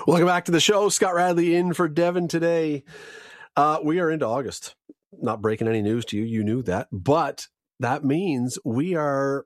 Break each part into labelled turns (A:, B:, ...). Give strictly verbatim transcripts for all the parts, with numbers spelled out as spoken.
A: Welcome back to the show. Scott Radley in for Devin today. Uh, we are into August. Not breaking any news to you. You knew that. But that means we are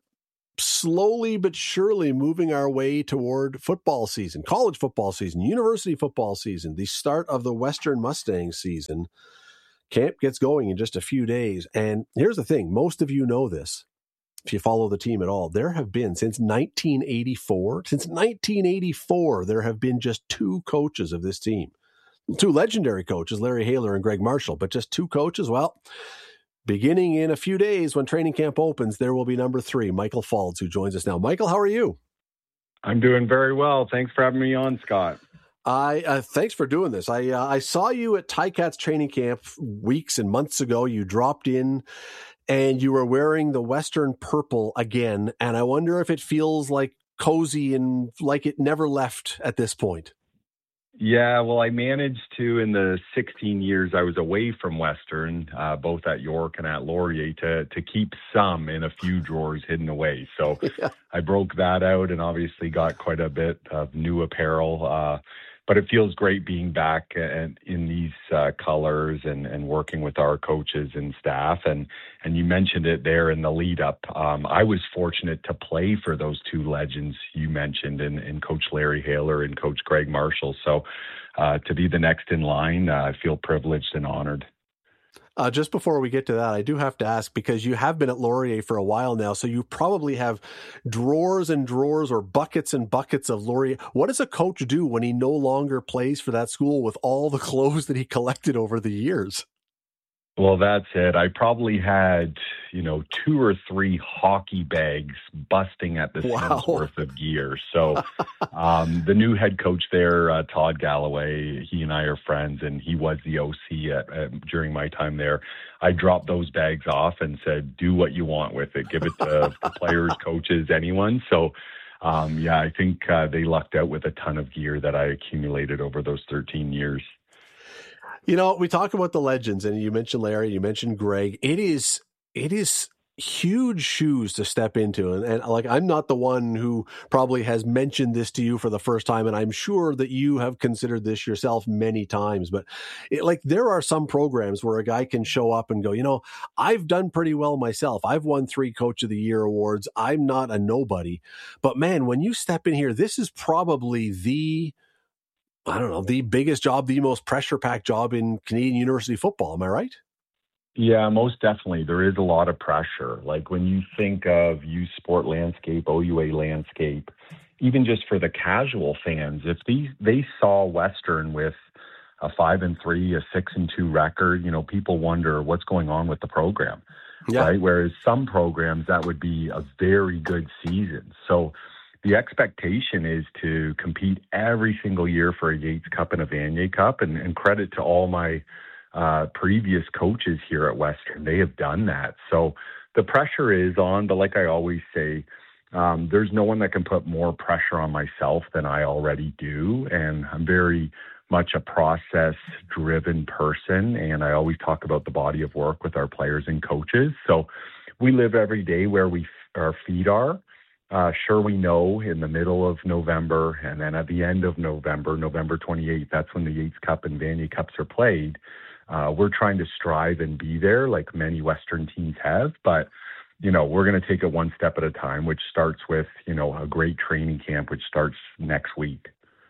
A: slowly but surely moving our way toward football season, college football season, university football season, the start of the Western Mustangs season. Camp gets going in just a few days. And here's the thing. Most of you know this. If you follow the team at all, there have been since nineteen eighty-four, since nineteen eighty-four, there have been just two coaches of this team, two legendary coaches, Larry Haler and Greg Marshall, but just two coaches. Well, beginning in a few days when training camp opens, there will be number three, Michael Faulds, who joins us now. Michael, how are you?
B: I'm doing very well. Thanks for having me on, Scott.
A: I uh, thanks for doing this. I uh, I saw you at Ticats training camp weeks and months ago. You dropped in and you were wearing the Western purple again. And I wonder if it feels like cozy and like it never left at this point.
B: Yeah, well, I managed to, in the sixteen years I was away from Western, uh, both at York and at Laurier, to to keep some in a few drawers hidden away. So yeah. I broke that out and obviously got quite a bit of new apparel. Uh, but it feels great being back and in these uh, colors and, and working with our coaches and staff. And, and you mentioned it there in the lead up. Um, I was fortunate to play for those two legends you mentioned, and, and Coach Larry Haler and Coach Greg Marshall. So uh, to be the next in line, uh, I feel privileged and honored.
A: Uh, just before we get to that, I do have to ask, because you have been at Laurier for a while now, so you probably have drawers and drawers or buckets and buckets of Laurier. What does a coach do when he no longer plays for that school with all the clothes that he collected over the years?
B: Well, that's it. I probably had, you know, two or three hockey bags busting at the
A: wow.
B: seams worth of gear. So um, the new head coach there, uh, Todd Galloway, he and I are friends, and he was the O C at, at, during my time there. I dropped those bags off and said, do what you want with it. Give it to the players, coaches, anyone. So, um, yeah, I think uh, they lucked out with a ton of gear that I accumulated over those thirteen years.
A: You know, we talk about the legends, and you mentioned Larry, you mentioned Greg. It is, it is huge shoes to step into. And, and like, I'm not the one who probably has mentioned this to you for the first time, and I'm sure that you have considered this yourself many times. But it, like, there are some programs where a guy can show up and go, you know, I've done pretty well myself. I've won three Coach of the Year awards. I'm not a nobody. But man, when you step in here, this is probably the I don't know, the biggest job, the most pressure-packed job in Canadian university football. Am I right?
B: Yeah, most definitely. There is a lot of pressure. Like when you think of U Sport landscape, O U A landscape, even just for the casual fans, if these, they saw Western with a five and three, a six and two record, you know, people wonder what's going on with the program, yeah. right? Whereas some programs, that would be a very good season. So the expectation is to compete every single year for a Yates Cup and a Vanier Cup, and, and credit to all my uh, previous coaches here at Western. They have done that. So the pressure is on, but like I always say, um, there's no one that can put more pressure on myself than I already do. And I'm very much a process-driven person, and I always talk about the body of work with our players and coaches. So we live every day where we our feet are. Uh, sure, we know in the middle of November, and then at the end of November, November twenty-eighth, that's when the Yates Cup and Vanier Cups are played. Uh, we're trying to strive and be there like many Western teams have, but, you know, we're going to take it one step at a time, which starts with, you know, a great training camp, which starts next week.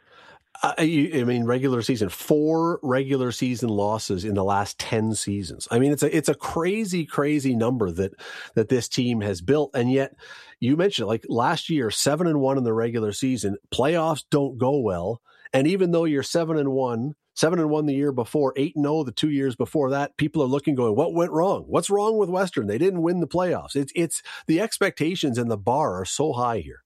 A: Uh, I mean, regular season, four regular season losses in the last ten seasons. I mean, it's a, it's a crazy, crazy number that, that this team has built. And yet you mentioned, like last year, seven and one in the regular season, playoffs don't go well. And even though you're seven and one, seven and one the year before, eight and oh the two years before that, people are looking going, what went wrong? What's wrong with Western? They didn't win the playoffs. It's, it's the expectations and the bar are so high here.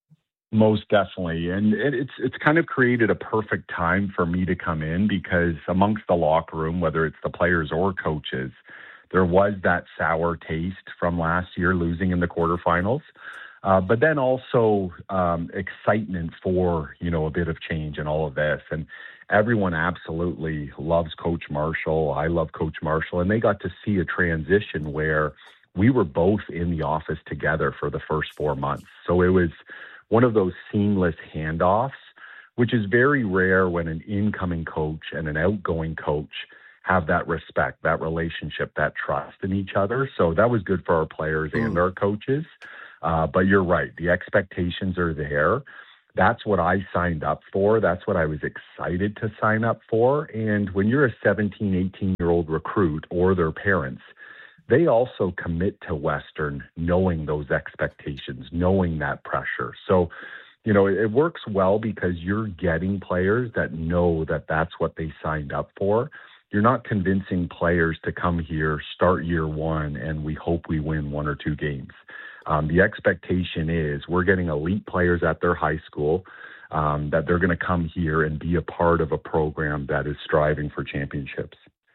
B: Most definitely. And it's it's kind of created a perfect time for me to come in, because amongst the locker room, whether it's the players or coaches, there was that sour taste from last year losing in the quarterfinals. Uh, but then also um, excitement for, you know, a bit of change and all of this. And everyone absolutely loves Coach Marshall. I love Coach Marshall. And they got to see a transition where we were both in the office together for the first four months. So it was one of those seamless handoffs which is very rare when an incoming coach and an outgoing coach have that respect, that relationship, that trust in each other. So that was good for our players mm. and our coaches. Uh, but you're right. The expectations are there. That's what I signed up for. That's what I was excited to sign up for. And when you're a seventeen, eighteen-year-old recruit or their parents, they also commit to Western knowing those expectations, knowing that pressure. So, you know, it, it works well because you're getting players that know that that's what they signed up for. You're not convincing players to come here, start year one, and we hope we win one or two games. Um, the expectation is we're getting elite players at their high school, um, that they're going to come here and be a part of a program that is striving for championships.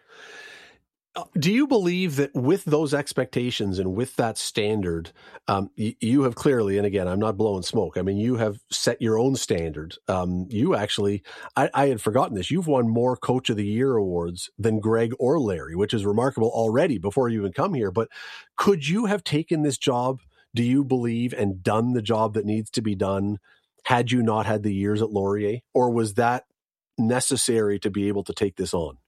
A: Do you believe that with those expectations and with that standard, um, you, you have clearly, and again, I'm not blowing smoke, I mean, you have set your own standard. Um, you actually, I, I had forgotten this, you've won more Coach of the Year awards than Greg or Larry, which is remarkable already before you even come here. But could you have taken this job, do you believe, and done the job that needs to be done had you not had the years at Laurier? Or was that necessary to be able to take this on?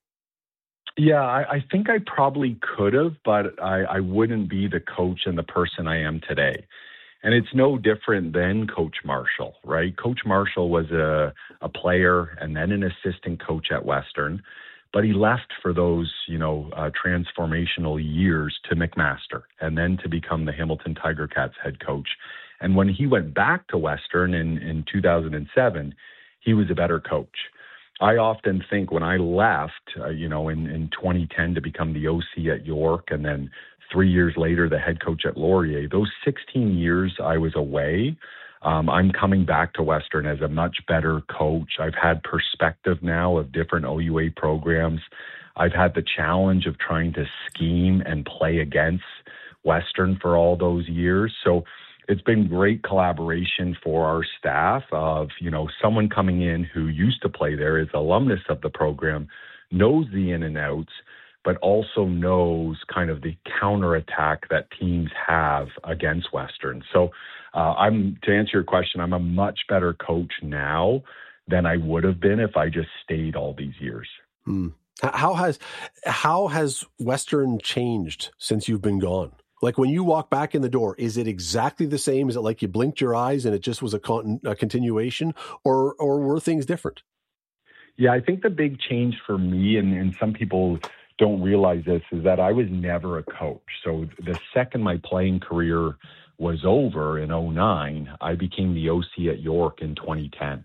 B: Yeah, I, I think I probably could have, but I, I wouldn't be the coach and the person I am today. And it's no different than Coach Marshall, right? Coach Marshall was a, a player and then an assistant coach at Western, but he left for those, you know, uh, transformational years to McMaster and then to become the Hamilton Tiger Cats head coach. And when he went back to Western in, in two thousand seven, he was a better coach. I often think when I left, uh, you know, in, in twenty ten to become the O C at York and then three years later, the head coach at Laurier, those sixteen years I was away, um, I'm coming back to Western as a much better coach. I've had perspective now of different O U A programs. I've had the challenge of trying to scheme and play against Western for all those years. So it's been great collaboration for our staff of, you know, someone coming in who used to play there, is alumnus of the program, knows the in and outs, but also knows kind of the counterattack that teams have against Western. So uh, I'm to answer your question, I'm a much better coach now than I would have been if I just stayed all these years.
A: Hmm. How has how has Western changed since you've been gone? Like when you walk back in the door, is it exactly the same? Is it like you blinked your eyes and it just was a, con- a continuation, or or were things different?
B: Yeah, I think the big change for me, and, and some people don't realize this, is that I was never a coach. So the second my playing career was over in oh nine, I became the O C at York in twenty ten.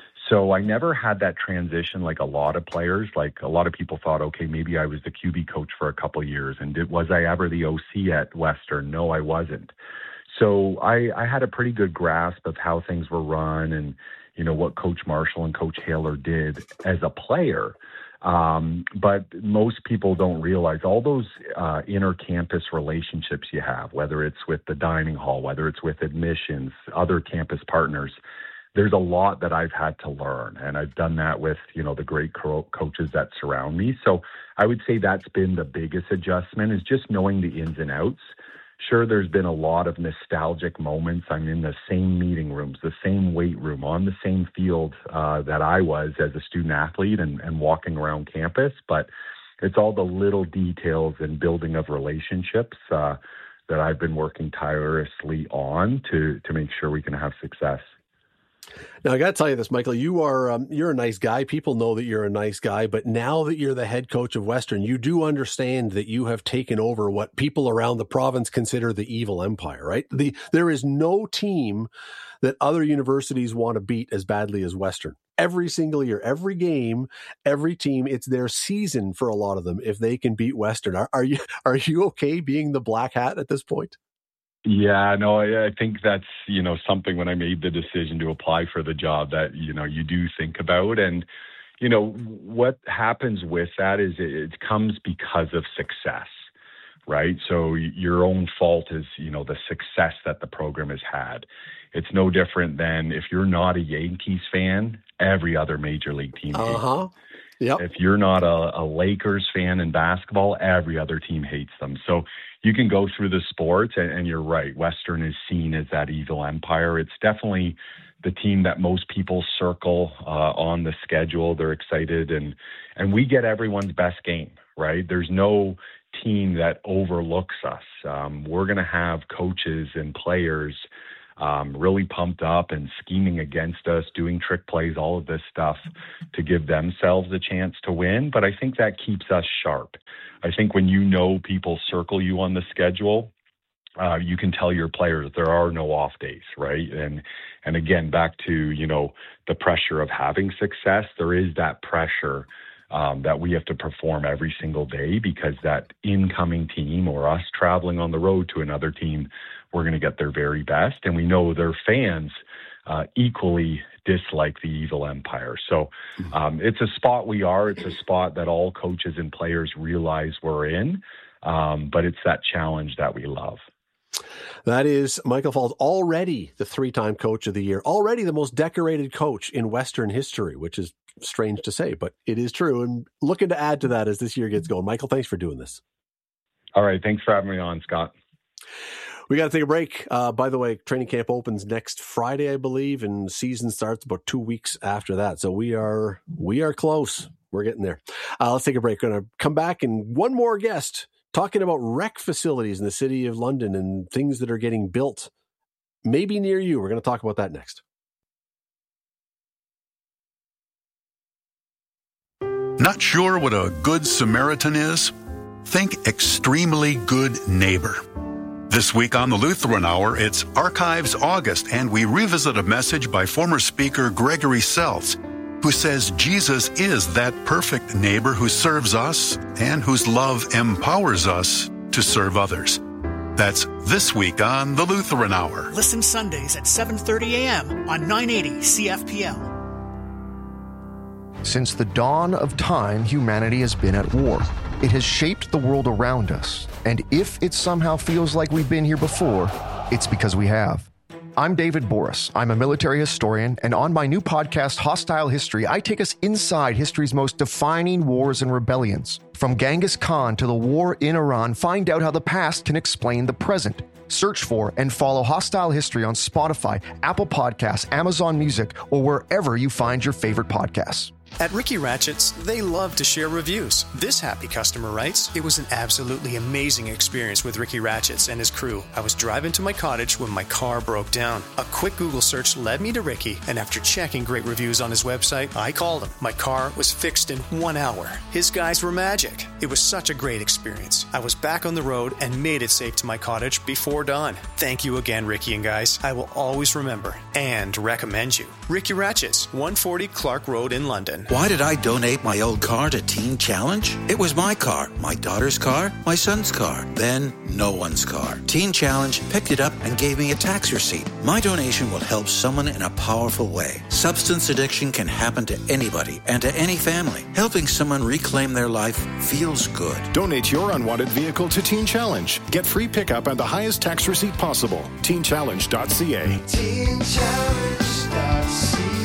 B: So I never had that transition like a lot of players. Like a lot of people thought, okay, maybe I was the Q B coach for a couple of years. And did, was I ever the O C at Western? No, I wasn't. So I, I had a pretty good grasp of how things were run and, you know, what Coach Marshall and Coach Haler did as a player. Um, but most people don't realize all those uh, inter-campus relationships you have, whether it's with the dining hall, whether it's with admissions, other campus partners. There's a lot that I've had to learn, and I've done that with, you know, the great co- coaches that surround me. So I would say that's been the biggest adjustment, is just knowing the ins and outs. Sure, there's been a lot of nostalgic moments. I'm in the same meeting rooms, the same weight room, on the same field uh, that I was as a student athlete and, and walking around campus. But it's all the little details and building of relationships uh, that I've been working tirelessly on to to make sure we can have success.
A: Now, I got to tell you this, Michael, you are, um, you're a nice guy. People know that you're a nice guy, but now that you're the head coach of Western, you do understand that you have taken over what people around the province consider the evil empire, right? The, there is no team that other universities want to beat as badly as Western. Every single year, every game, every team, it's their season for a lot of them if they can beat Western. Are, are you, are you okay being the black hat at this point?
B: Yeah, no, I, I think that's, you know, something when I made the decision to apply for the job that, you know, you do think about. And, you know, what happens with that is it, it comes because of success, right? So your own fault is, you know, the success that the program has had. It's no different than if you're not a Yankees fan, every other major league team.
A: Uh-huh. Yep.
B: If you're not a, a Lakers fan in basketball, every other team hates them. So you can go through the sports, and, and you're right. Western is seen as that evil empire. It's definitely the team that most people circle uh, on the schedule. They're excited, and and we get everyone's best game, right? There's no team that overlooks us. Um, we're going to have coaches and players um, really pumped up and scheming against us, doing trick plays, all of this stuff to give themselves a chance to win. But I think that keeps us sharp. I think when you know people circle you on the schedule, uh, you can tell your players there are no off days, right? And and again, back to, you know, the pressure of having success, there is that pressure Um, that we have to perform every single day, because that incoming team or us traveling on the road to another team, we're going to get their very best. And we know their fans uh, equally dislike the evil empire. So um, it's a spot we are. It's a spot that all coaches and players realize we're in. Um, but it's that challenge that we love.
A: That is Michael Falls, already the three-time coach of the year, already the most decorated coach in Western history, which is strange to say, but it is true. And looking to add to that as this year gets going. Michael, thanks for doing this.
B: All right. Thanks for having me on, Scott.
A: We got to take a break. Uh, by the way, training camp opens next Friday, I believe, and season starts about two weeks after that. So we are we are close. We're getting there. Uh, let's take a break. We're going to come back, and one more guest talking about rec facilities in the city of London and things that are getting built maybe near you. We're going to talk about that next.
C: Not sure what a good Samaritan is? Think extremely good neighbor. This week on the Lutheran Hour, it's Archives August, and we revisit a message by former speaker Gregory Seltz, who says Jesus is that perfect neighbor who serves us and whose love empowers us to serve others. That's this week on the Lutheran Hour.
D: Listen Sundays at seven thirty a.m. on nine eighty C F P L.
E: Since the dawn of time, humanity has been at war. It has shaped the world around us, and if it somehow feels like we've been here before, it's because we have. I'm David Boris. I'm a military historian, and on my new podcast, Hostile History, I take us inside history's most defining wars and rebellions. From Genghis Khan to the war in Iran, find out how the past can explain the present. Search for and follow Hostile History on Spotify, Apple Podcasts, Amazon Music, or wherever you find your favorite podcasts.
D: At Ricky Ratchett's, they love to share reviews. This happy customer writes, "It was an absolutely amazing experience with Ricky Ratchett's and his crew. I was driving to my cottage when my car broke down. A quick Google search led me to Ricky, and after checking great reviews on his website, I called him. My car was fixed in one hour. His guys were magic. It was such a great experience. I was back on the road and made it safe to my cottage before dawn. Thank you again, Ricky and guys. I will always remember and recommend you. Ricky Ratchett's, one forty Clark Road in London."
F: Why did I donate my old car to Teen Challenge? It was my car, my daughter's car, my son's car, then no one's car. Teen Challenge picked it up and gave me a tax receipt. My donation will help someone in a powerful way. Substance addiction can happen to anybody and to any family. Helping someone reclaim their life feels good.
G: Donate your unwanted vehicle to Teen Challenge. Get free pickup and the highest tax receipt possible. teen challenge dot c a. teen challenge dot c a.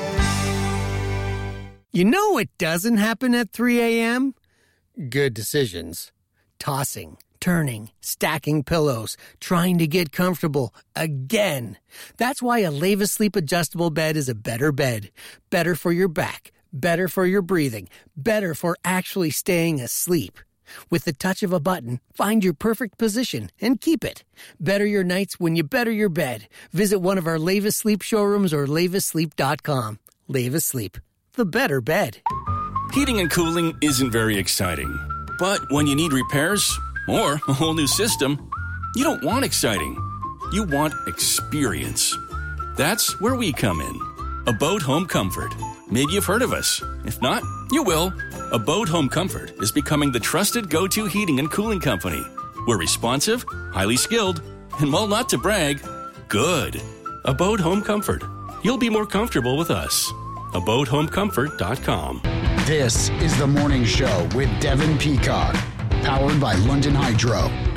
H: You know what doesn't happen at three a.m.? Good decisions. Tossing, turning, stacking pillows, trying to get comfortable again. That's why a Leva Sleep adjustable bed is a better bed. Better for your back, better for your breathing, better for actually staying asleep. With the touch of a button, find your perfect position and keep it. Better your nights when you better your bed. Visit one of our Leva Sleep showrooms or leva sleep dot com. Leva Sleep. The better bed.
I: Heating and cooling isn't very exciting. But when you need repairs or a whole new system, you don't want exciting. You want experience. That's where we come in. Abode Home Comfort. Maybe you've heard of us. If not, you will. Abode Home Comfort is becoming the trusted go-to heating and cooling company. We're responsive, highly skilled, and while not to brag, good. Abode Home Comfort. You'll be more comfortable with us. abode home comfort dot com.
J: This is The Morning Show with Devin Peacock, powered by London Hydro.